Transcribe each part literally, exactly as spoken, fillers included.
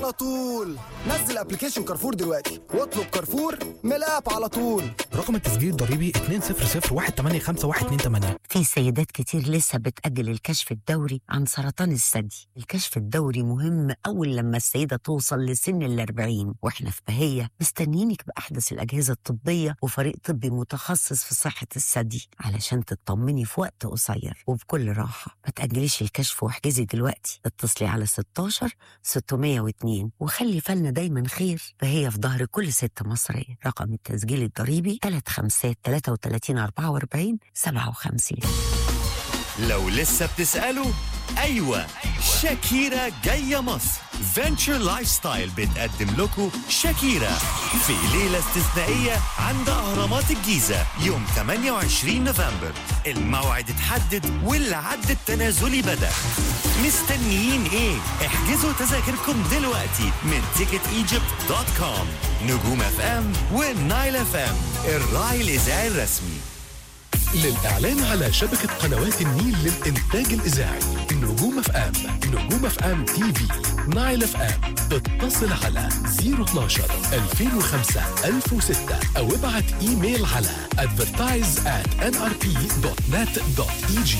على طول. نزل ابلكيشن كارفور دلوقتي واطلب كارفور من الاب على طول. رقم التسجيل الضريبي اتنين صفر صفر واحد تمانية خمسة واحد اتنين تمانية. في سيدات كتير لسه بتأجل الكشف الدوري عن سرطان الثدي. الكشف الدوري مهم أول لما السيدة توصل لسن الأربعين، وإحنا في بهية مستنيينك بأحدث الأجهزة الطبية وفريق طبي متخصص في صحة الثدي علشان تطمني في وقت قصير وبكل راحة. ما تأجليش الكشف واحجزي دلوقتي. اتصلي على ستاشر ستمية واتنين وخلي فالنا دايما خير، فهي في ظهر كل ست مصرية. رقم التسجيل الضريبي تلاتة خمسات تلاتة وتلاتين أربعة وأربعين سبعة وخمسين. لو لسه بتسألوا، أيوة شاكيرا جاية مصر. فينتشر لايف ستايل بتقدم لكم شاكيرا في ليلة استثنائية عند أهرامات الجيزة يوم تمانية وعشرين نوفمبر. الموعد اتحدد والعد التنازلي بدأ. مستنيين ايه؟ احجزوا تذاكركم دلوقتي من تيكت ايجيبت دوت كوم. نجوم اف ام ونايل اف ام، الراعي الإذاعي الرسمي. للإعلان على شبكة قنوات النيل للإنتاج الإذاعي نجوم اف ام، نجوم اف ام تي في، نايل اف ام، اتصل على صفر اتناشر ألفين وخمسة ألف وستة أو ابعت إيميل على advertise at ان ار بي دوت نت دوت اي جي.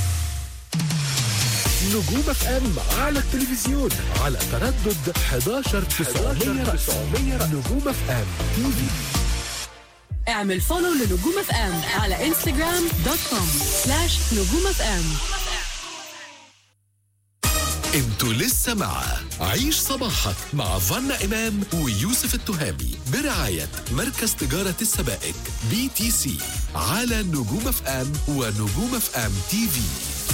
نجوم اف ام على التلفزيون على تردد حداشر تسعمية نجوم اف ام تي في. اعمل فولو لنجوم اف ام على انستغرام دوت كوم سلاش نجوم اف ام. انتوا لسه مع عيش صباحك مع فانا إمام ويوسف التهامي برعاية مركز تجارة السبائك بي تي سي على نجوم اف ام ونجوم اف ام تي في.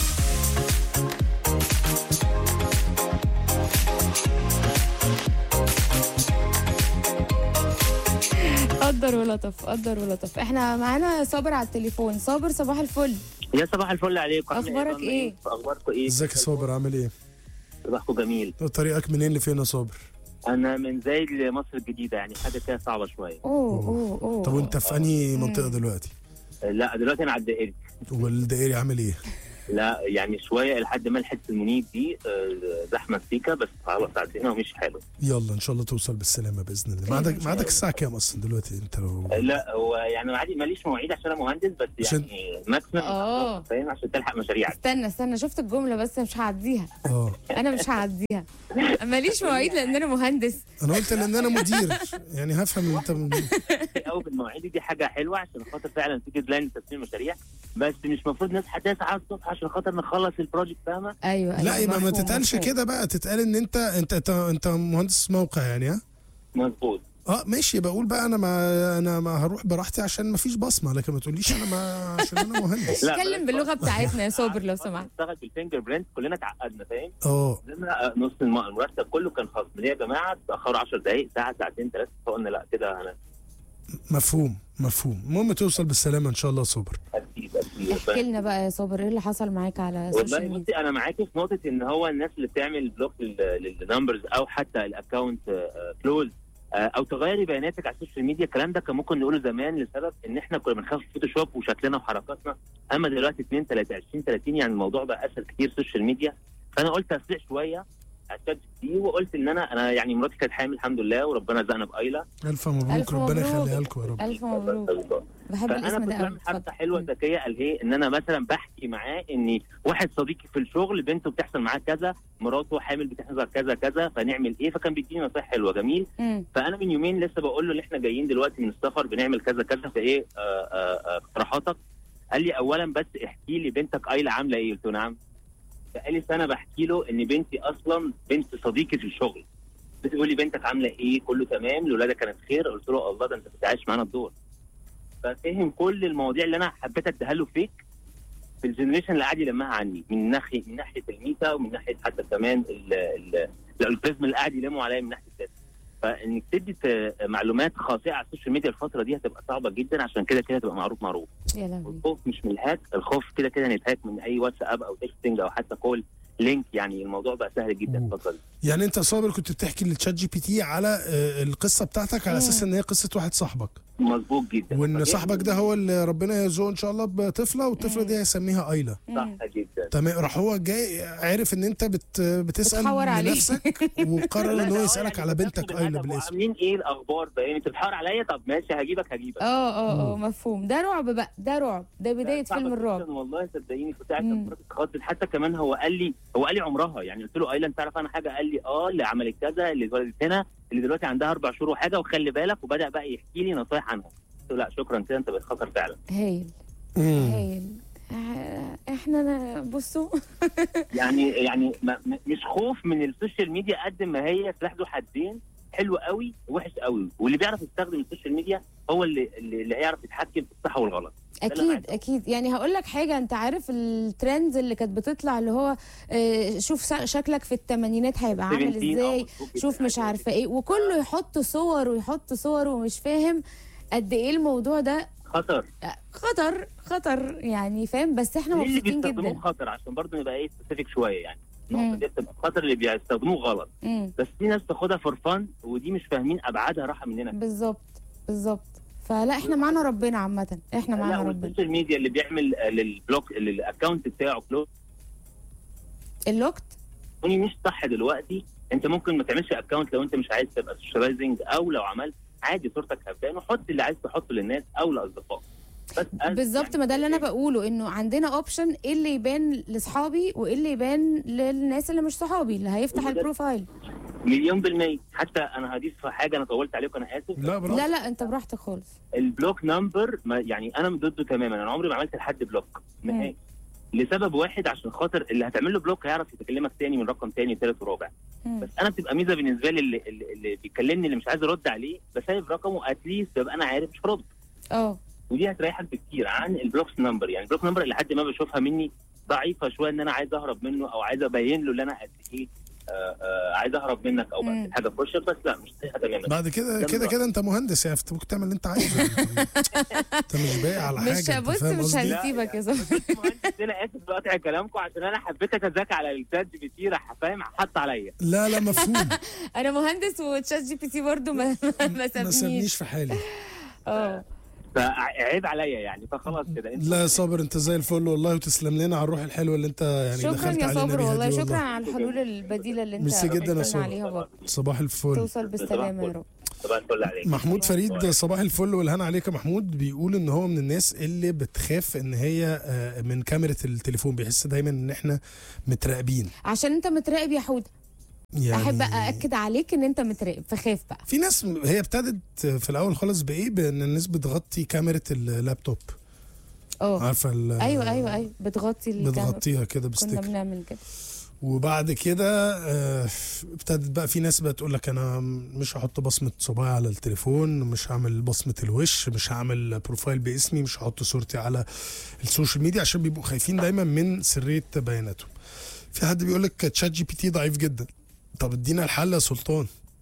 قدر ولطف قدر ولطف. احنا معانا صابر على التليفون. صابر صباح الفل. يا صباح الفل عليكم. اخبارك ايه؟ اخباركم ايه؟ ازيك يا صابر، عامل ايه؟ صباحكم جميل. طريقك منين لفين يا صابر؟ انا من زايد لمصر الجديده، يعني حاجه كده صعبه شويه. اوه اوه اوه. طب وانت في انهي منطقه دلوقتي؟ لا دلوقتي انا على الدائري. والدائري عامل ايه؟ لا يعني شويه لحد ما الحته المنيب دي زحمه سيكا، بس خلاص عدينا ومش حلو. يلا ان شاء الله توصل بالسلامه باذن الله. ميعادك ميعادك الساعه كام اصلا دلوقتي انت لو؟ لا هو يعني عادي ماليش مواعيد عشان انا مهندس، بس يعني ماكسيمم اه فاهم عشان تلحق مشاريعك. استنى استنى شفت الجمله بس مش هعديها. اه انا مش هعديها. ماليش مواعيد لان انا مهندس. انا قلت لان انا مدير يعني هفهم انت من... او بالمواعيد دي حاجه حلوه عشان خاطر فعلا في ديدلاين تسليم مشاريع، بس مش المفروض نصحى تسعة الصبح عشان خاطر نخلص البروجكت، فاهمه؟ ايوه ايوه. لا يبقى ما تتقالش كده بقى، تتقال ان انت انت انت, انت مهندس موقع يعني. ها مظبوط. اه ماشي. بقول بقى انا ما انا ما هروح براحتي عشان ما فيش بصمه، لكن ما تقوليش انا ما عشان انا مهندس. اتكلم باللغه بتاعتنا يا صابر لو سمحت. اشتغل بالفينجر برنت كلنا اتعقدنا، فاهم؟ اه نص المرتب كله كان خاص ليه يا جماعه؟ تاخروا عشر دقائق ساعه ساعتين ثلاثه، فقلنا لا كده انا مفهوم مفهوم. المهم توصل بالسلامه ان شاء الله. صبر اكيد اكيد. احكي لنا بقى يا صابر ايه اللي حصل معاك على السوشيال والله ميديا؟ بصي انا معاكي في نقطه ان هو الناس اللي بتعمل بلوك للنمبرز او حتى الاكونت كلوز او تغيري بياناتك على السوشيال ميديا، الكلام ده كان ممكن نقوله زمان لسبب ان احنا كنا بنخاف فوتوشوب وشكلنا وحركاتنا، اما دلوقتي اتنين تلاتة عشرين تلاتين يعني الموضوع بقى اسهل كتير سوشيال ميديا. فانا قلت اسرع شويه على الشات دي، وقلت ان انا انا يعني مراتي كانت حامل الحمد لله وربنا رزقنا بايلا. الف مبروك. ربنا يخليها لكم يا رب. الف مبروك. بحب الاسم ده قوي. حركه حلوه ذكيه قال ايه ان انا مثلا بحكي معاه ان واحد صديقي في الشغل بنته بتحصل معاه كذا، مراته حامل بتحصل كذا كذا، فنعمل ايه؟ فكان بيديني نصايح حلوه جميل. مم. فانا من يومين لسه بقول له ان احنا جايين دلوقتي من السفر بنعمل كذا كذا، فايه اقتراحاتك؟ قال لي اولا بس احكي لي بنتك ايلا عامله ايه؟ قلت له نعم. فقال لي انا بحكي له ان بنتي اصلا بنت صديقي في الشغل، بتقول لي بنتك عامله ايه؟ كله تمام، الولاده كانت خير. قلت له الله ده انت بتعيش معانا الدور. ففهم كل المواضيع اللي انا حبيت اديها له فيك في الجنريشن اللي قاعد يلمها عني، من ناحيه من ناحيه الميتا ومن ناحيه حتى كمان الالجوريزم اللي قاعد يلموا عليا من ناحيه الداتا. فانك تدي معلومات خاطئه على السوشيال ميديا الفتره دي هتبقى صعبه جدا، عشان كده كده هتبقى معروف معروف. يا لهوي. الخوف مش من الهاك، الخوف كده كده نتهاك من اي واتساب او تكستنج او حتى كول لينك، يعني الموضوع بقى سهل جدا الفتره دي. يعني انت صابر كنت بتحكي للتشات جي بي تي على آه، القصه بتاعتك على اساس ان هي قصه واحد صاحبك، مظبوط جدا، وان فجأة- صاحبك ده هو اللي ربنا يرزقه ان شاء الله بطفله، والطفله دي هيسميها ايلا. صح جدا. تمام. راح هو جاي عارف ان انت بت بتسال بتحور عليه. لنفسك وقرر لا، ان لا، هو آه، يسالك يعني على بتاخد بنتك ايلا الهدف بالاسم. وعاملين ايه الاخبار بقى؟ انت بتحاور عليا، طب ماشي هجيبك هجيبك. اه اه اه مفهوم. ده رعب بقى، ده رعب، ده بدايه صعبة فيلم جداً الرعب. والله صدقيني كنت قاعد مم. مرات اتخضت. حتى كمان هو قال لي هو قال لي عمرها، يعني قلت له ايلا انت تعرف عنها حاجه؟ قال لي اه اللي عملت كذا، اللي اتولدت هنا، اللي دلوقتي عندها اربع شهور وحاجه، وخلي بالك. وبدا بقى يحكي لي نصايح عنها. قلت له لا شكرا كده انت بتخاطر فعلا. هايل مم. هايل. آه، احنا بصوا يعني يعني ما م- مش خوف من السوشيال ميديا قد ما هي سلاح ذو حدين، حلو قوي ووحش قوي. واللي بيعرف يستخدم السوشيال ميديا هو اللي اللي اللي هيعرف يتحكم في الصح والغلط. ده اللي أنا اكيد عايزه. اكيد. يعني هقول لك حاجه، انت عارف الترندز اللي كانت بتطلع اللي هو آه، شوف سا- شكلك في الثمانينات هيبقى عامل سبعتاشر، آه، ازاي، مظبوط جداً. شوف مش عارفه ايه، وكله يحط صور ويحط صور ومش فاهم قد ايه الموضوع ده خطر. آه، خطر خطر يعني، فاهم؟ بس احنا مين اللي مبسوطين بيستخدموه جدا. خطر؟ عشان برضه نبقى ايه سبيسيفيك شويه يعني. مم. النقطه دي بتبقى خطر اللي بيستخدموه غلط، امم بس في ناس تاخدها فور فن ودي مش فاهمين ابعادها راحه مننا. بالظبط بالظبط. فلا احنا معانا ربنا عامه، احنا لا، معانا ربنا. والسوشيال ميديا اللي بيعمل آه، للبلوك للاكونت بتاعه بلوك اللوكت مش صح دلوقتي. انت ممكن ما تعملش اكونت لو انت مش عايز تبقى سوشياليزنج، او لو عملت عادي صورتك هبان وحط اللي عايز تحطه للناس او لاصدقائك. بس أنا- بالظبط. يعني ما ده اللي انا بقوله، انه عندنا اوبشن ايه اللي يبان لاصحابي وايه اللي يبان للناس اللي مش صحابي، اللي هيفتح وده- البروفايل. مليون بالمية. حتى انا هضيف حاجه، انا طولت عليكم انا اسف. لا براحتك. لا لا انت براحتك خالص. البلوك نمبر ما يعني انا ضده تماما. انا عمري ما عملت لحد بلوك نهائي لسبب واحد، عشان خاطر اللي هتعمل له بلوك هيعرف يكلمك تاني من رقم تاني وثالث ورابع. مم. بس انا بتبقى ميزه بالنسبه لي اللي, اللي, اللي بيكلمني اللي مش عايز ارد عليه بسيب رقمه اتليست ببقى انا عارف مش هرد. اه ودي هتريحك بكتير عن البلوكس نمبر. يعني البلوك نمبر اللي حد ما بشوفها مني ضعيفه شويه، ان انا عايز اهرب منه او عايز ابين له ان انا قد ايه آه، آه، عايز اهرب منك او مم. بس حاجه في وشك. بس لا مش صحيحه تماما. بعد كده ده كده من كده انت مهندس، يعني انت ممكن تعمل اللي انت عايزه. انت مش بايع على حاجه. مش انت بص فاهم مش قصدي؟ هنسيبك يا زلمه. مهندس انا اسف بقطع كلامكم عشان انا حبيتك ازاك على الشات جي بي تي، راح فاهم حط عليا. لا لا مفهوم. انا مهندس وتشات جي بي تي برضه ما ما ما سابنيش سابنيش. في حالي. اه فعيب عليا يعني، فخلاص كده. انت لا يا صابر انت زي الفل والله، وتسلم لنا على الروح الحلوه اللي انت يعني شكرا دخلت يا علينا صابر بيها والله، دي شكرا على الحلول البديله اللي انت ميرسي جدا يا قلت لنا صابر. عليها برضه. صباح الفل. توصل بالسلامه يا رب. صباح الفل عليك. محمود فريد صباح الفل والهنا عليك يا محمود. بيقول ان هو من الناس اللي بتخاف ان هي آه، من كاميرا التليفون، بيحس دايما ان احنا متراقبين. عشان انت متراقب يا حوده. يعني احب ااكد عليك ان انت متراقب، فخاف بقى. في ناس هي ابتدت في الاول خالص بايه، بان الناس بتغطي كاميرا اللابتوب. اه عارفه ال- ايوه ايوه ايوه بتغطي الكاميرا. بتغطيها كده كنا بستيكر. بنعمل كده. وبعد كده آه، ابتدت بقى في ناس بقى تقول لك انا مش هحط بصمه صباعي على التليفون، مش هعمل بصمه الوش، مش هعمل بروفايل باسمي، مش هحط صورتي على السوشيال ميديا، عشان بيبقوا خايفين دايما من سريه بياناتهم. في حد بيقول لك تشات جي بي تي ضعيف جدا. طب ادينا الحل يا سلطان.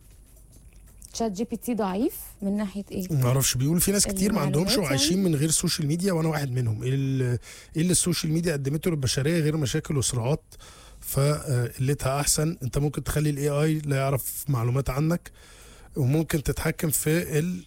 تشات جي بي تي ضعيف من ناحيه ايه؟ ما اعرفش، بيقول في ناس كتير ما عندهمش المعلومات وعايشين يعني؟ من غير سوشيال ميديا، وانا واحد منهم. ايه اللي إيه اللي السوشيال ميديا قدمته للبشريه غير مشاكل وصراعات، فقلتها احسن. انت ممكن تخلي الاي اي لا يعرف معلومات عنك، وممكن تتحكم في ال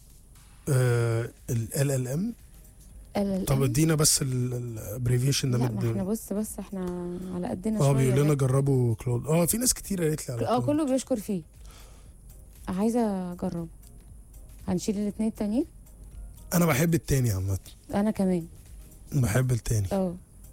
ال ال ام. ال- طب ال- ادينا بس الابريفيشن ده. لا ما احنا مد- بص بس احنا على قدنا اه شويه. بيقول لنا بقى. جربوا كلود. اه في ناس كتير قالت لي على اه كلود. كله بيشكر فيه. عايزه اجرب. هنشيل الاثنين التانيين. انا بحب التاني عامه. انا كمان بحب التاني اه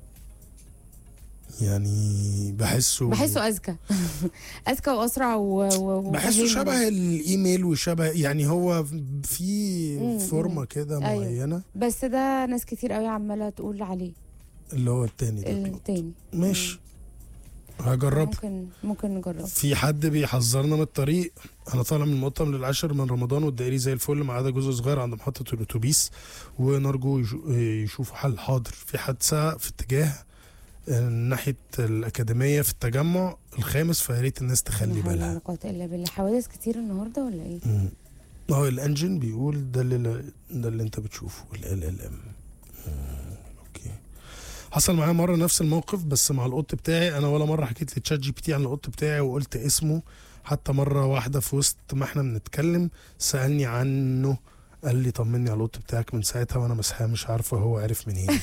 يعني بحسه بحسه اذكى. اذكى واسرع و... و... بحسه وفهيم. شبه الايميل وشبه، يعني هو مم، في فورمه مم. كده أيوة. معينه. بس ده ناس كتير قوي عماله تقول عليه اللي هو التاني ده التاني. ماشي هجرب. ممكن ممكن نجرب. في حد بيحذرنا من الطريق. انا طالع من المقطم للعاشر من رمضان والدائري زي الفل، ما عدا جزء صغير عند محطه الاتوبيس، ونرجو يشو- يشوفوا حل. حاضر. في حادثه في اتجاه ناحيه الاكاديميه في التجمع الخامس، فيا ريت الناس تخلي لا حول ولا بالها. قوة الا بالله. حوادث كتير النهارده ولا ايه؟ مم. هو الانجن بيقول ده اللي ده اللي انت بتشوفه ال ال ام. اوكي حصل معايا مره نفس الموقف بس مع القط بتاعي. انا ولا مره حكيت لتشات جي بي تي عن القط بتاعي وقلت اسمه، حتى مره واحده في وسط ما احنا بنتكلم سالني عنه، قال لي طمني على القط بتاعك. من ساعتها وانا مسحاه مش عارفه هو عرف منين.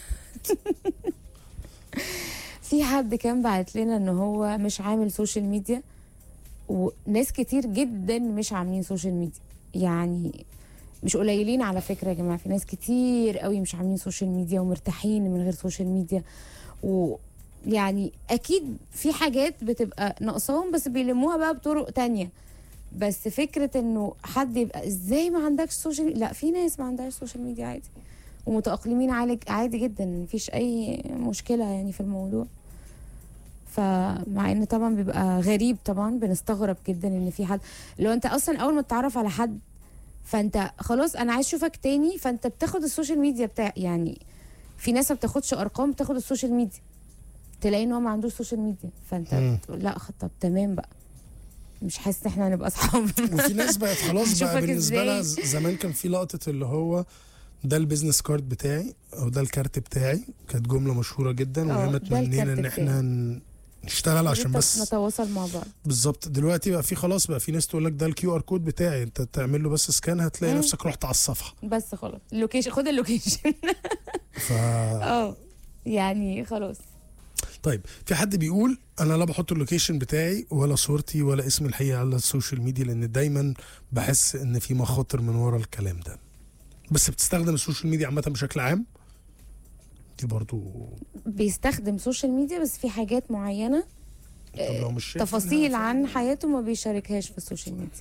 في حد كان بعت لنا ان هو مش عامل سوشيال ميديا، وناس كتير جدا مش عاملين سوشيال ميديا، يعني مش قليلين على فكره يا جماعه، في ناس كتير قوي مش عاملين سوشيال ميديا ومرتاحين من غير سوشيال ميديا. ويعني اكيد في حاجات بتبقى ناقصاهم بس بيلموها بقى بطرق تانية. بس فكره انه حد يبقى ازاي ما عندكش سوشيال ميديا، لا، في ناس ما عندهاش سوشيال ميديا عادي ومتأقلمين عادي جدا، مفيش اي مشكله يعني في الموضوع. فمع ان طبعا بيبقى غريب، طبعا بنستغرب جدا ان في حد، لو انت اصلا اول ما تتعرف على حد فانت خلاص انا عايز اشوفك تاني، فانت بتاخد السوشيال ميديا بتاع، يعني في ناس ما بتاخدش ارقام، بتاخد السوشيال ميديا، تلاقي ان هو ما عندوش سوشيال ميديا، فانت بتقول لا طب تمام بقى، مش حاسس ان احنا هنبقى اصحاب. وفي ناس بقت خلاص بقى بالنسبه لها، زمان كان في لقطه اللي هو ده البيزنس كارد بتاعي او ده الكارت بتاعي، كانت جمله مشهوره جدا وهي متمنينا ان احنا نشتغل عشان بس نتواصل مع بعض. بالظبط. دلوقتي بقى في خلاص بقى في ناس تقول لك ده الكيو ار كود بتاعي، انت تعمل له بس سكان هتلاقي مم. نفسك رحت على الصفحه بس خلاص، اللوكيشن خد اللوكيشن. ف اه يعني خلاص. طيب في حد بيقول انا لا بحط اللوكيشن بتاعي ولا صورتي ولا اسمي الحقيقي على السوشيال ميديا لان دايما بحس ان في مخاطر من ورا الكلام ده. بس بتستخدم السوشيال ميديا عامه بشكل عام؟ دي برضو بيستخدم سوشيال ميديا بس في حاجات معينه تفاصيل عن حياته ما بيشاركهاش في السوشيال ميديا.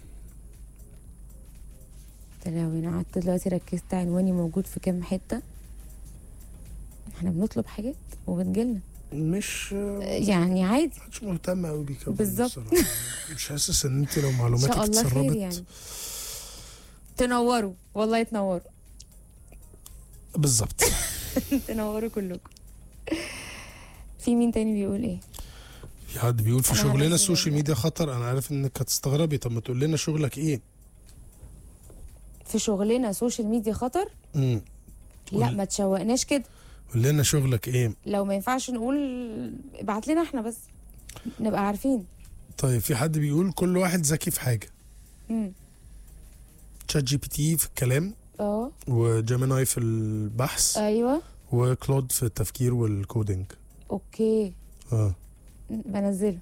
لو انا قعدت دلوقتي ركزت عنواني موجود في كام حته، احنا بنطلب حاجات وبتجيلنا مش يعني عادي، مش مهتمه قوي بيك بالظبط. مش حاسس ان انت لو معلوماتك اتسربت يعني. تنوروا والله، يتنوروا بالظبط. تنوروا كلكم. في مين تاني بيقول ايه؟ في حد بيقول في شغلنا السوشيال ميديا خطر. انا عارف انك هتستغربي، طب ما تقول لنا شغلك ايه؟ في شغلنا سوشيال ميديا خطر؟ امم لا ما تشوقناش كده. قول لنا شغلك ايه؟ لو ما ينفعش نقول ابعت لنا احنا بس نبقى عارفين. طيب في حد بيقول كل واحد ذكي في حاجه. امم تشات جي بي تي في الكلام، اه وجيميناي في البحث، ايوه، وكلود في التفكير والكودينج. اوكي اه بنزله.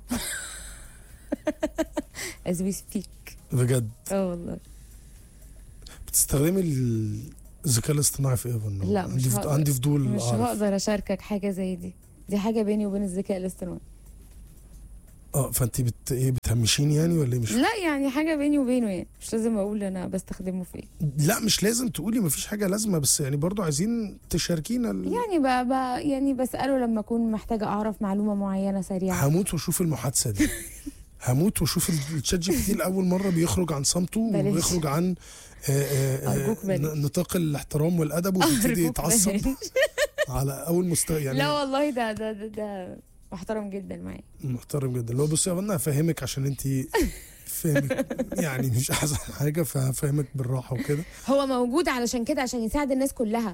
as we speak. بجد؟ اه والله. بتستخدمي الذكاء الاصطناعي في ايه؟ لا مش عندي هقدر. عندي فضول مش أعرف. هقدر اشاركك حاجه زي دي، دي حاجه بيني وبين الذكاء الاصطناعي. اه فانت بت ايه بتهمشيني يعني ولا ايه؟ مش لا يعني حاجه بيني وبينه، يعني مش لازم اقول انا بستخدمه في ايه. لا مش لازم تقولي مفيش حاجه لازمه، بس يعني برضو عايزين تشاركينا ال... يعني بقى, بقى يعني بساله لما اكون محتاجه اعرف معلومه معينه سريعه. هموت واشوف المحادثه دي. هموت واشوف الشات جي بي تي لاول مره بيخرج عن صمته ويخرج عن آآ آآ نطاق الاحترام والادب ويبتدي يتعصب على اول مستوى يعني. لا والله ده ده ده, ده محترم جدا معايا، محترم جدا. لو بصي انا هفهمك عشان انت فاهمك يعني مش احسن حاجه، فهفهمك بالراحه وكده. هو موجود علشان كده، عشان يساعد الناس كلها،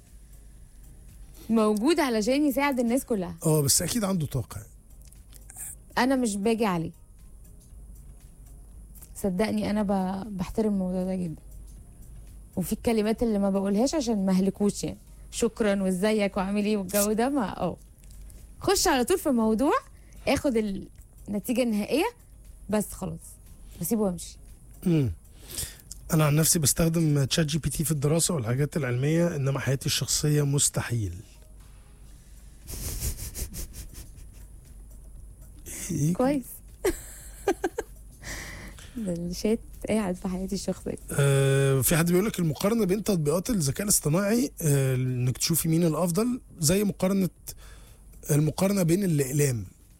موجود علشان يساعد الناس كلها. اه بس اكيد عنده طاقه. انا مش باجي عليه صدقني، انا بحترم الموضوع ده جدا، وفي الكلمات اللي ما بقولهاش عشان ما اهلكوش، يعني شكرا وازيك وعامل ايه والجو ده، ما اه خش على طول في الموضوع، اخد النتيجه النهائيه بس خلاص بسيبه وامشي. امم انا عن نفسي بستخدم تشات جي بي تي في الدراسه والحاجات العلميه، انما حياتي الشخصيه مستحيل. إيه؟ كويس. ده الشات قاعد في حياتي الشخصيه. آه في حد بيقول لك المقارنه بين تطبيقات الذكاء الاصطناعي، آه انك تشوفي مين الافضل، زي مقارنه المقارنه بين الاقلام.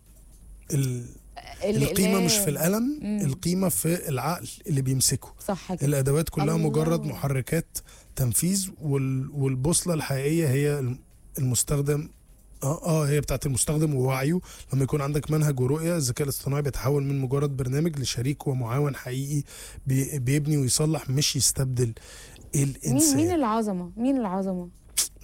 القيمه مش في القلم، مم. القيمه في العقل اللي بيمسكه. صح كده. الادوات كلها الله. مجرد محركات تنفيذ، والبوصله الحقيقيه هي المستخدم. اه اه هي بتاعت المستخدم ووعيه. لما يكون عندك منهج ورؤيه، الذكاء الاصطناعي بيتحول من مجرد برنامج لشريك ومعاون حقيقي بي بيبني ويصلح، مش يستبدل الانسان. مين مين العظمه؟ مين العظمه؟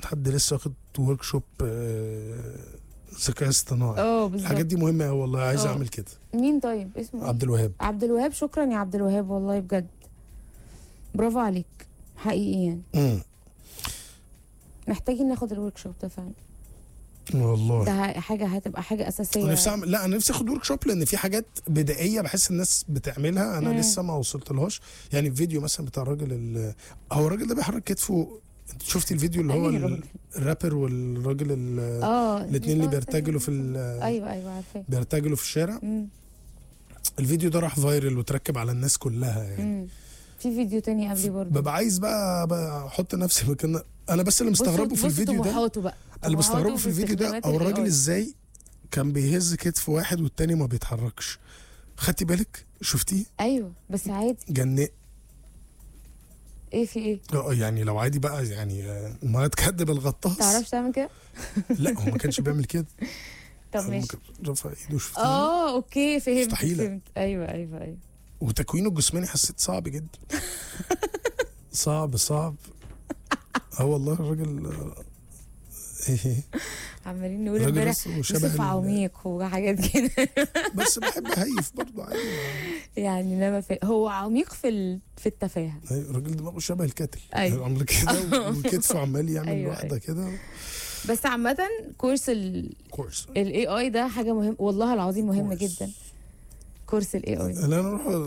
حد لسه واخد ورك شوب ذكاء اصطناعي. اه بالظبط. الحاجات دي مهمه قوي والله، عايز أوه. اعمل كده. مين طيب اسمه عبد الوهاب. عبد الوهاب، شكرا يا عبد الوهاب والله بجد برافو عليك حقيقي يعني. امم محتاجين ناخد الورك شوب ده فعلا والله ده حاجه هتبقى حاجه اساسيه. نفسي اعمل، لا انا نفسي اخد ورك شوب لان في حاجات بدائيه بحس الناس بتعملها انا مم. لسه ما وصلتلهاش. يعني الفيديو مثلا بتاع الراجل ال- هو الراجل ده بيحرك كتفه. انت شفتي الفيديو اللي هو أي ال- راجل؟ الرابر والراجل ال- اه الاثنين اللي بيرتجلوا في ال- ايوه ايوه عارفاه. بيرتجلوا في الشارع. مم. الفيديو ده راح فايرل وتركب على الناس كلها يعني. مم. في فيديو تاني قبلي برضه. ببقى عايز بقى, بقى احط نفسي مكان. انا بس اللي مستغربه في الفيديو ده، بقى اللي مستغربه طموحاته في الفيديو ده استخدامات او ال الراجل إيه آي. ازاي كان بيهز كتف واحد والتاني ما بيتحركش. خدتي بالك؟ شفتيه؟ ايوه بس عادي. جنة. ايه في ايه؟ اه يعني لو عادي بقى يعني آه، ما تكدب الغطاس. تعرفش تعمل كده؟ لا هو ما كانش بيعمل كده. طب هو ماشي. كان رافع ايده. شفتيه؟ اه اوكي فهمت مستحيلة. فهمت ايوه ايوه ايوه. وتكوينه الجسماني حسيت صعب جدا. صعب صعب. اه والله الراجل آه، ايه عمالين نقول الراجل امبارح بس شبه يوسف ال- عميق وحاجات كده. بس بحب اهيف برضه عادي. يعني لما في هو عميق في ال... في التفاهه. ايوه الراجل دماغه شبه الكتل. أيوة. عامل كده وكتفه عمال يعمل أيوة، واحده أيوة. كده. بس عامه كورس ال كورس الاي اي ده حاجه مهم والله العظيم مهم كورس. جدا. كورس الاي اي لا انا اروح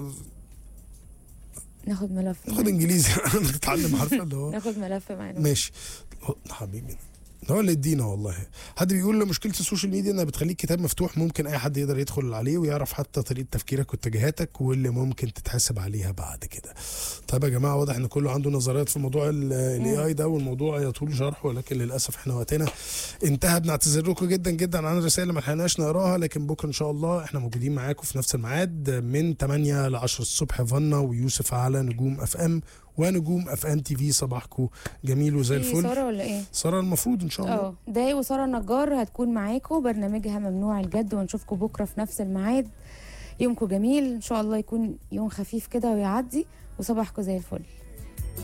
ناخد ملف ناخد انجليزي. نتعلم عارفه اللي هو ناخد ملف معانا. ماشي حبيبي. هو اللي يدينا والله. حد بيقول له مشكله السوشيال ميديا انها بتخليك كتاب مفتوح ممكن اي حد يقدر يدخل عليه ويعرف حتى طريقه تفكيرك واتجاهاتك واللي ممكن تتحاسب عليها بعد كده. طيب يا جماعه واضح ان كله عنده نظريات في موضوع الاي اي ده والموضوع يطول شرحه ولكن للاسف احنا وقتنا انتهى. بنعتذر لكم جدا جدا عن الرسائل اللي ما لحقناش نقراها لكن بكره ان شاء الله احنا موجودين معاكم في نفس الميعاد من تمانية ل عشرة الصبح. فانا ويوسف على نجوم اف ام ونجوم اف ام تي في. صباحكم جميل وزي في الفل. ساره ولا ايه؟ ساره المفروض ان شاء الله. اه داي وساره النجار هتكون معاكم برنامجها ممنوع الجد ونشوفكم بكره في نفس الميعاد. يومكم جميل ان شاء الله يكون يوم خفيف كده ويعدي وصباحكم زي الفل.